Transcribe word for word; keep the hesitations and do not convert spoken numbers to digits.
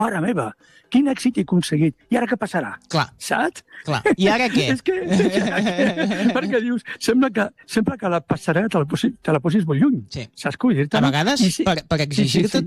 mare meva, quin èxit he aconseguit, i ara què passarà? Clar. Saps? Clar. I ara què? És que, perquè dius, sembla que, sembla que la passarel·la te la posis, te la posis molt lluny. Sí. Saps com dir-te? A vegades, sí, per, per exigir-te, sí, sí, sí.